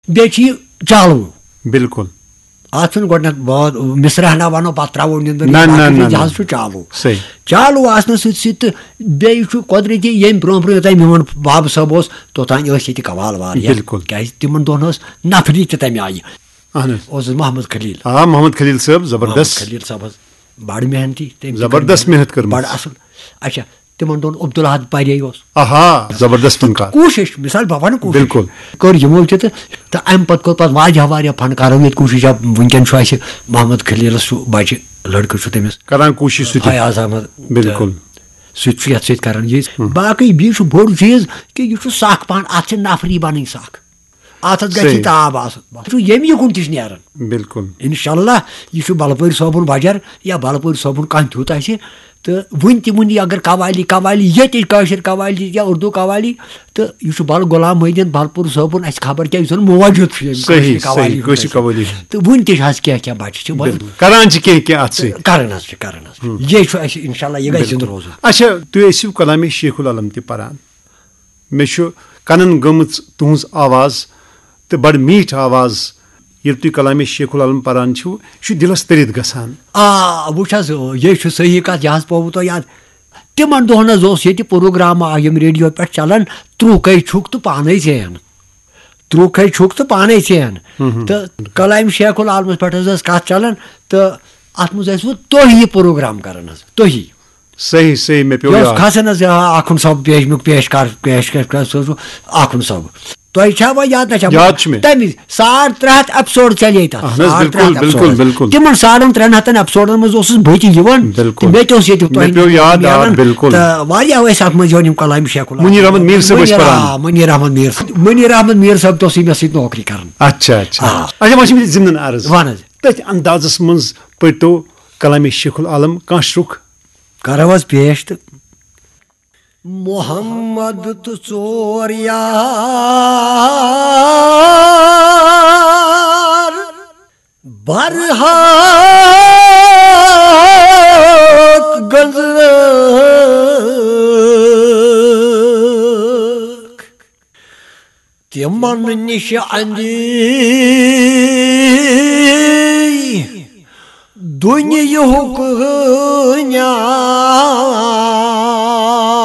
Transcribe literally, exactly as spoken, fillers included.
बे चालू बिल्कुल अत गोडनक बहुत मिसरहना वनो पत त्रो निंदर जहाज चालू चालू आसन सत बे कुदरती ये ब्रो ब्रो योतान मोन बाब सब तोतान ये कवाल वार क्या तिमन दोन नफरी तमें आई मोहम्मद खलील हाँ मोहम्मद खलील साहब जबरदस्त खलील साहब बड़ मेहनती जबरदस्त मेहनत कर बड़ असल अच्छा तिमन दोन अब्दुल अहद पारे आहा जबरदस्त फनकार कोशिश मिसाल बह वन कोशिश बिल्कुल कर यमो तो अम पे कोर पे वारिया फनकारों ये कोशिश वनकन मोहम्मद खलील बच्चे लड़के तमिस करान कोशिश फयाज अहमद बिल्कुल सह सर ये बाकी बी बोड़ चीज कि यह सख पान अत नफरी बन सख अत गि ताब यम युकुन तह नारान बिल्कुल इंशाल्लाह यह बलपुर सोबुन बजर या बलपुर सोबुन कह तुत तो वन तुन अगर कवाली कवाली ये कवाली या उर्दू कवाली तो यह बल गुलाम मोहद्दीन बलपुर सोबुन अस खबर क्या मौजूद कवाली तो वन तह क्या बच्चे करान ये इंशाल्लाह यह गि रोज अच्छा तुम कलाम शेखुल आलम तह पारान मे कनन गम तुज आवाज तो बड़ मीठ आवाज ये तुम कलाम शेखुल आलम पारान दिलस तरित गसान आ वो ये सही कत यह पो तो याद तिमन दोहन ये प्रोग्राम यम रेडियो पे चलान त्रुकै छुक तो पाने चेन त्रुकै छुक तो पाने चेन तो कलाम शेखुल आलम पे कत चलान तो अत मज तुह यह प्रोग्राम कर तुह सही सही मे पे खसान आखुन सब पेश पेश कर पेश कर आखुन सब तुह याद ना तम साढ़ त्रे हथ एपिसोड चले तिमन साढ़न त्रेन हथन एपिसोडन मज बत मे अत मज कलाम शेखुल मुनीर अहमद मीर साहब मुनीर अहमद मीर मुनीर अहमद मीर साहब तो मे सत नौकरी कर अच्छा अच्छा अच्छा जिमन अर्ज वन तथ अंदाजस मज पटो कलाम शेखुल आलम कह शुख करो पेश तो मोहम्मद तो चोर यार बरहा गजर तिमन निश अंदी दुनिया